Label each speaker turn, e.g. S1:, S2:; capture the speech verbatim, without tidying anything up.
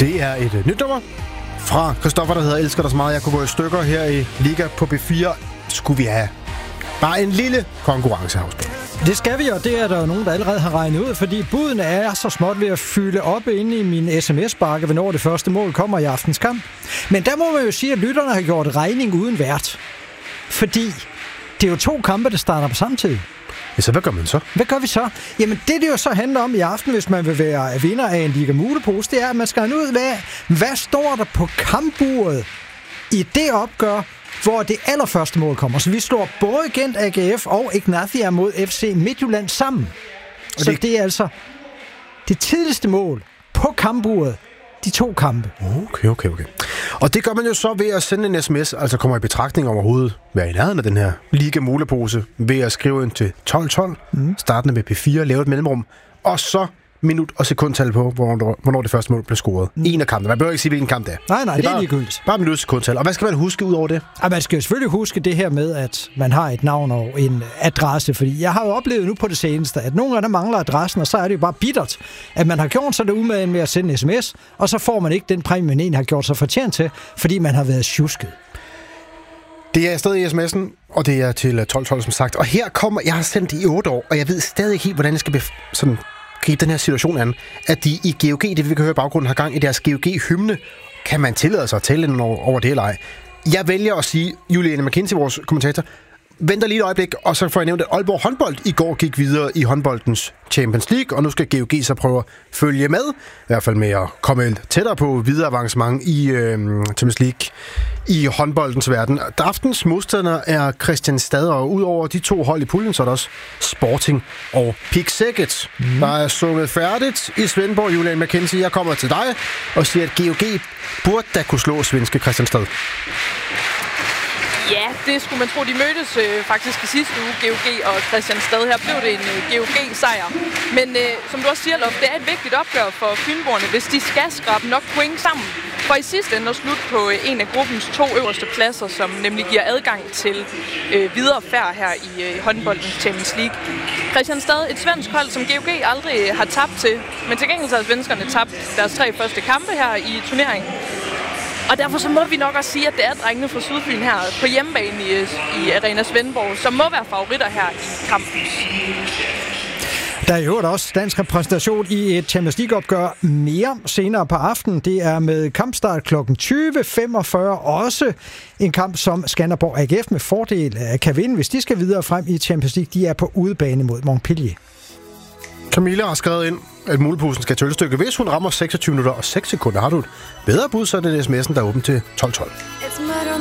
S1: Det er et nyt nummer fra Christoffer, der hedder Elsker dig så meget. Jeg kunne gå i stykker her i Liga på B fire. Skulle vi have bare en lille konkurrence her.
S2: Det skal vi, og det er der nogen, der allerede har regnet ud, fordi budene er så småt ved at fylde op inde i min sms-bakke, hvornår det første mål kommer i aftens kamp. Men der må man jo sige, at lytterne har gjort regning uden vært. Fordi det er jo to kampe, der starter på samme tid.
S1: Ja, så hvad gør man så?
S2: Hvad gør vi så? Jamen det, det jo så handler om i aften, hvis man vil være vinder af en Liga Mulepose, det er, at man skal have ud af, hvad står der på kampburet i det opgør, hvor det allerførste mål kommer. Så vi slår både Gent A G F og Ignatia mod F C Midtjylland sammen. Og så det... det er altså det tidligste mål på kampburet, de to kampe.
S1: Okay, okay, okay. Og det gør man jo så ved at sende en sms, altså kommer i betragtning overhovedet, være i nærheden af den her Liga Mulepose, ved at skrive ind til tolv tolv, mm. startende med P fire, lave et mellemrum, og så minut og sekundtal på, hvornår, hvornår det første mål blev scoret. Mm. En af kampene. Man behøver ikke sige, hvilken kamp det er.
S2: Nej, nej, det er,
S1: det er
S2: ligegyldigt.
S1: Bare minut og sekundtal. Og hvad skal man huske ud over det?
S2: Ja, man skal jo selvfølgelig huske det her med, at man har et navn og en adresse, fordi jeg har jo oplevet nu på det seneste, at nogle af dem mangler adressen, og så er det jo bare bittert, at man har gjort sig det umage med at sende en sms, og så får man ikke den præmie, man egentlig har gjort sig fortjent til, fordi man har været sjusket.
S1: Det er stadig i sms'en, og det er til tolv tolv, som sagt. Og her kommer, jeg har sendt det i otte år, og jeg ved stadig ikke helt, hvordan jeg skal bef- sådan gribe den her situation an, at de i G O G, det vi kan høre i baggrunden, har gang i deres G O G-hymne. Kan man tillade sig at tale over, over det eller ej? Jeg vælger at sige, Juliane McKinsey, vores kommentator, venter lige et øjeblik, og så får jeg nævnt, at Aalborg håndbold i går gik videre i håndboldens Champions League, og nu skal G O G så prøve at følge med, i hvert fald med at komme tættere på videre avancement i øh, Champions League i håndboldens verden. Aftens modstander er Kristianstad, og udover de to hold i puljen, så er der også Sporting og Pick Szeged. Mm. Der er sunget færdigt i Svendborg. Juliane McKinsey, jeg kommer til dig og siger, at G O G burde da kunne slå svenske Kristianstad.
S3: Ja, det skulle man tro. De mødtes øh, faktisk i sidste uge, G O G og Kristianstad. Her blev det en øh, G O G-sejr. Men øh, som du også siger, Lof, det er et vigtigt opgør for fynboerne, hvis de skal skrabe nok point sammen. For i sidste ende at slutte på øh, en af gruppens to øverste pladser, som nemlig giver adgang til øh, videre færd her i øh, håndboldens Champions League. Kristianstad, et svensk hold, som G O G aldrig har tabt til. Men til gengæld har svenskerne tabt deres tre første kampe her i turneringen. Og derfor så må vi nok også sige, at det er drengene fra Sydfyn her på hjemmebane i, i Arena Svendborg, som må være favoritter her i kampen.
S2: Der er jo også dansk repræsentation i et Champions League-opgør mere senere på aftenen. Det er med kampstart klokken tyve femogfyrre. Også en kamp, som Skanderborg A G F med fordel kan vinde, hvis de skal videre frem i Champions League. De er på udebane mod Montpellier.
S1: Camilla har skrevet ind, at muleposen skal tølle stykke. Hvis hun rammer seksogtyve minutter og seks sekunder, har du et bedre bud, så er det sms'en, der er åben til tolv tolv.